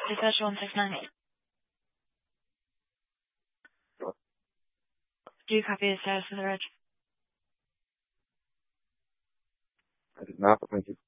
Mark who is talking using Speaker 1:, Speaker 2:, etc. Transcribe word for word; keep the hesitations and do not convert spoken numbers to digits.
Speaker 1: Dispatch one six nine eight. Do you copy the status of the reg?
Speaker 2: I did not, but thank you.